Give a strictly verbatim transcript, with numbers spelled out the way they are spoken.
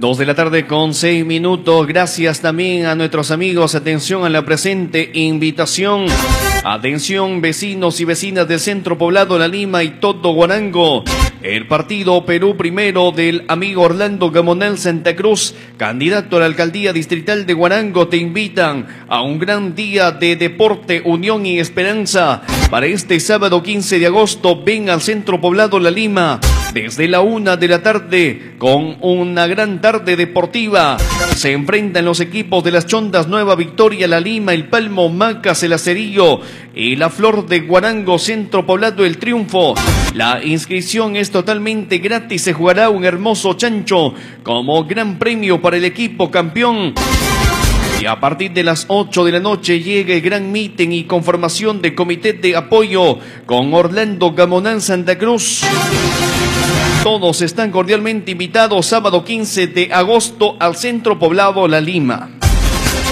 Dos de la tarde con seis minutos. Gracias también a nuestros amigos. Atención a la presente invitación. Atención, vecinos y vecinas del Centro Poblado La Lima y todo Huarango. El partido Perú Primero del amigo Orlando Gamonal Santa Cruz, candidato a la alcaldía distrital de Huarango, te invitan a un gran día de deporte, unión y esperanza. Para este sábado quince de agosto, ven al Centro Poblado La Lima desde la una de la tarde con una gran tarde deportiva. Se enfrentan los equipos de las Chondas Nueva Victoria, La Lima, El Palmo, Macas, El Acerillo y La Flor de Huarango, Centro Poblado El Triunfo. La inscripción es totalmente gratis. Se jugará un hermoso chancho como gran premio para el equipo campeón. Y a partir de las ocho de la noche llega el gran meeting y conformación de comité de apoyo con Orlando Gamonal Santa Cruz. Todos están cordialmente invitados sábado quince de agosto al Centro Poblado La Lima.